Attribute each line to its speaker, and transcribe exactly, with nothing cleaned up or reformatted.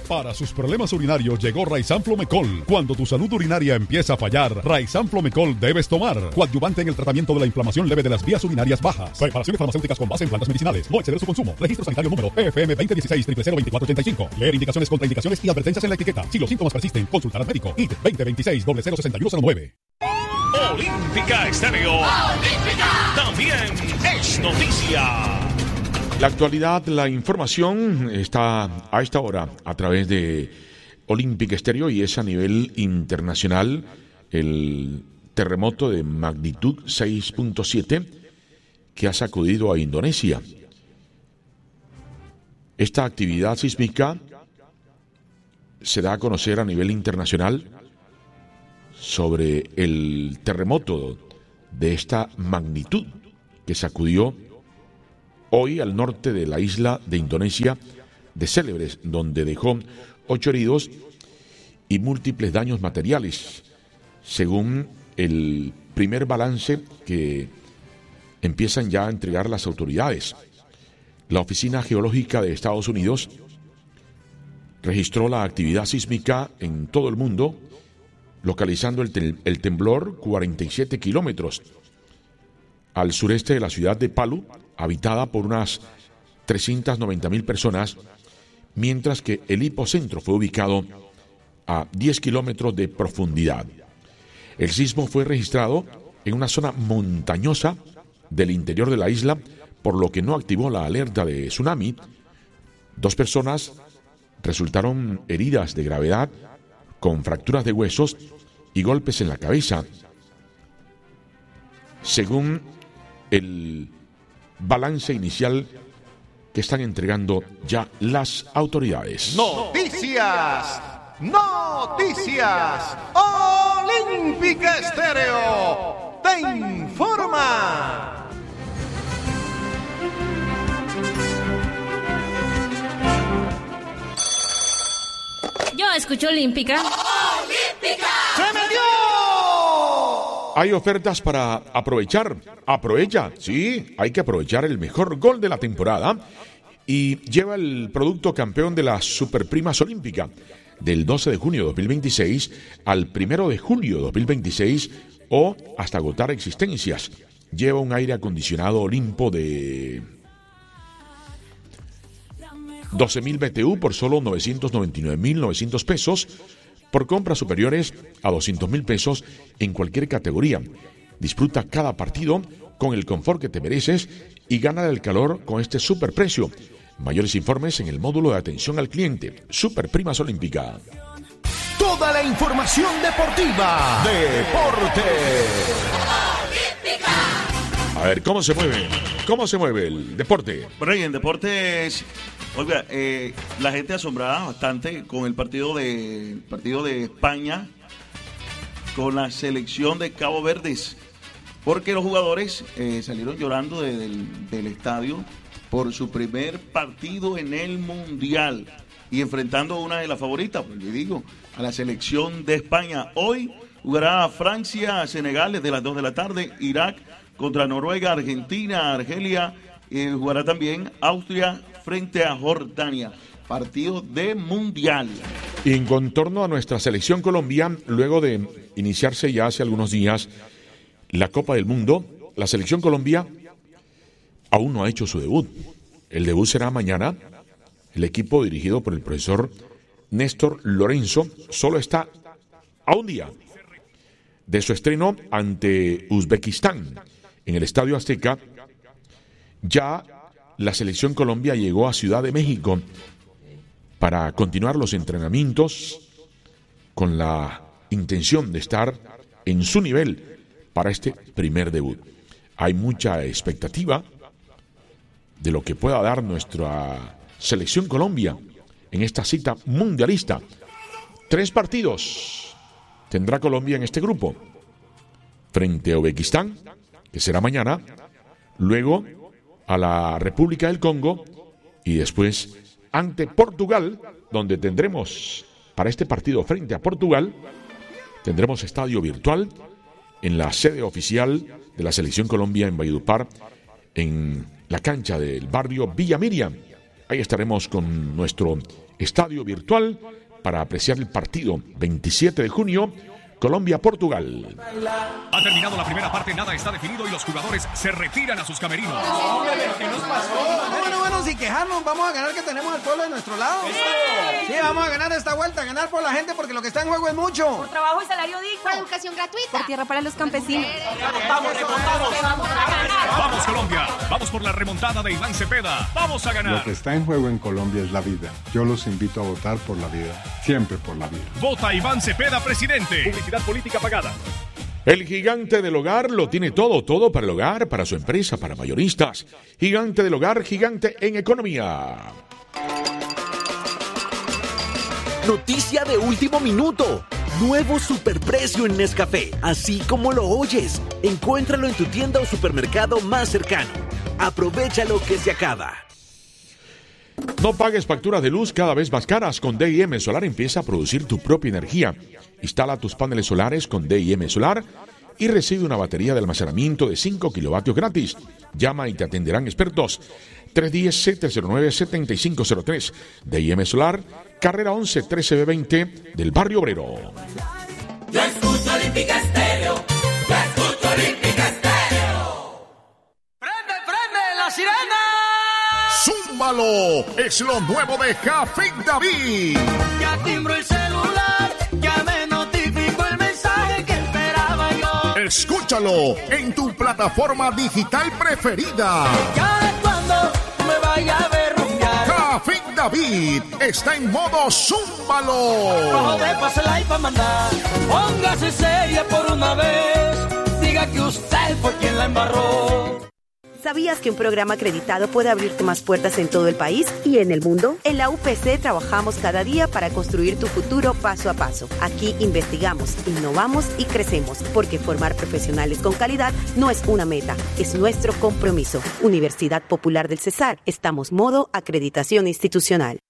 Speaker 1: Para sus problemas urinarios llegó Raizan Flomecol. Cuando tu salud urinaria empieza a fallar, Raizan Flomecol debes tomar. Coadyuvante en el tratamiento de la inflamación leve de las vías urinarias bajas. Preparaciones farmacéuticas con base en plantas medicinales. No exceder su consumo. Registro sanitario número P F M veinte dieciséis cero cero veinticuatro ochenta y cinco. Leer indicaciones, contraindicaciones y advertencias en la etiqueta. Si los síntomas persisten, consultar al médico. I D veinte veintiséis cero cero sesenta y uno cero nueve.
Speaker 2: Olímpica Estéreo. Olímpica. También es noticia.
Speaker 3: La actualidad, la información está a esta hora a través de Olímpica Estéreo y es a nivel internacional el terremoto de magnitud seis punto siete que ha sacudido a Indonesia. Esta actividad sísmica se da a conocer a nivel internacional sobre el terremoto de esta magnitud que sacudió hoy al norte de la isla de Indonesia de Célebres, donde dejó ocho heridos y múltiples daños materiales, según el primer balance que empiezan ya a entregar las autoridades. La Oficina Geológica de Estados Unidos registró la actividad sísmica en todo el mundo, localizando el, te- el temblor cuarenta y siete kilómetros al sureste de la ciudad de Palu, habitada por unas trescientas noventa mil personas, mientras que el hipocentro fue ubicado a diez kilómetros de profundidad. El sismo fue registrado en una zona montañosa del interior de la isla, por lo que no activó la alerta de tsunami. Dos personas resultaron heridas de gravedad con fracturas de huesos y golpes en la cabeza, según el balance inicial que están entregando ya las autoridades.
Speaker 4: Noticias, noticias, Olímpica Estéreo te informa.
Speaker 5: Yo escucho Olímpica.
Speaker 4: ¡Olímpica! ¡Se me dio!
Speaker 3: Hay ofertas para aprovechar. Aprovecha, sí, hay que aprovechar el mejor gol de la temporada y lleva el producto campeón de la Superprimas Olímpica del doce de junio de dos mil veintiséis al primero de julio de dos mil veintiséis o hasta agotar existencias. Lleva un aire acondicionado Olimpo de doce mil B T U por solo novecientos noventa y nueve mil novecientos pesos, por compras superiores a doscientos mil pesos en cualquier categoría. Disfruta cada partido con el confort que te mereces y gana el calor con este superprecio. Mayores informes en el módulo de atención al cliente. Superprimas Olímpica.
Speaker 4: Toda la información deportiva. Deporte.
Speaker 3: A ver, ¿cómo se mueve? ¿Cómo se mueve el deporte?
Speaker 6: Bueno, y en deportes, oiga, eh, la gente asombrada bastante con el partido de el partido de España con la selección de Cabo Verdes, porque los jugadores eh, salieron llorando de, del, del estadio por su primer partido en el Mundial y enfrentando a una de las favoritas, pues le digo, a la selección de España. Hoy jugará Francia, Senegal desde las dos de la tarde, Irak contra Noruega, Argentina, Argelia, eh, jugará también Austria frente a Jordania. Partido de Mundial.
Speaker 3: Y en contorno a nuestra selección Colombia, luego de iniciarse ya hace algunos días la Copa del Mundo, la selección Colombia aún no ha hecho su debut. El debut será mañana. El equipo dirigido por el profesor Néstor Lorenzo solo está a un día de su estreno ante Uzbekistán en el Estadio Azteca. Ya la selección Colombia llegó a Ciudad de México para continuar los entrenamientos con la intención de estar en su nivel para este primer debut. Hay mucha expectativa de lo que pueda dar nuestra selección Colombia en esta cita mundialista. Tres partidos tendrá Colombia en este grupo: frente a Uzbekistán, que será mañana, luego a la República del Congo y después ante Portugal, donde tendremos, para este partido frente a Portugal, tendremos estadio virtual en la sede oficial de la Selección Colombia en Valledupar, en la cancha del barrio Villa Miriam, Ahí estaremos con nuestro estadio virtual para apreciar el partido veintisiete de junio, Colombia-Portugal.
Speaker 2: Ha terminado la primera parte, nada está definido y los jugadores se retiran a sus camerinos.
Speaker 7: ¿Qué nos pasó? Bueno, bueno, sin quejarnos, vamos a ganar, que tenemos al pueblo de nuestro lado. Sí, vamos a ganar esta vuelta, ganar por la gente porque lo que está en juego es mucho.
Speaker 8: Por trabajo y salario digno.
Speaker 9: Por educación gratuita.
Speaker 8: Por tierra para los campesinos.
Speaker 2: Vamos, vamos, vamos Colombia, vamos por la remontada de Iván Cepeda. Vamos a ganar.
Speaker 10: Lo que está en juego en Colombia es la vida. Yo los invito a votar por la vida, siempre por la vida.
Speaker 2: Vota Iván Cepeda, presidente. Publicidad política pagada.
Speaker 3: El gigante del hogar lo tiene todo, todo para el hogar, para su empresa, para mayoristas. Gigante del hogar, gigante en economía.
Speaker 11: Noticia de último minuto. Nuevo superprecio en Nescafé, así como lo oyes. Encuéntralo en tu tienda o supermercado más cercano. Aprovechalo que se acaba.
Speaker 3: No pagues facturas de luz cada vez más caras. Con D I M Solar empieza a producir tu propia energía. Instala tus paneles solares con D I M Solar y recibe una batería de almacenamiento de cinco kilovatios gratis. Llama y te atenderán expertos. tres uno cero, siete cero nueve, siete cinco cero tres. D I M Solar, carrera once trece B veinte del Barrio Obrero.
Speaker 4: Yo escucho Olímpica Estéreo. Yo escucho Olímpica Estéreo.
Speaker 7: ¡Prende, prende la sirena!
Speaker 1: ¡Zúmbalo! Es lo nuevo de Jafet David.
Speaker 7: Ya timbro el celular, ya me notificó el mensaje que esperaba yo.
Speaker 1: Escúchalo en tu plataforma digital preferida.
Speaker 7: Ya es cuando me vaya a ver rumbear.
Speaker 1: Jafet David está en modo Zúmbalo.
Speaker 7: Bajo de pase el like para mandar. Póngase seria por una vez. Diga que usted fue quien la embarró.
Speaker 12: ¿Sabías que un programa acreditado puede abrirte más puertas en todo el país y en el mundo? En la U P C trabajamos cada día para construir tu futuro paso a paso. Aquí investigamos, innovamos y crecemos, porque formar profesionales con calidad no es una meta, es nuestro compromiso. Universidad Popular del Cesar, estamos modo acreditación institucional.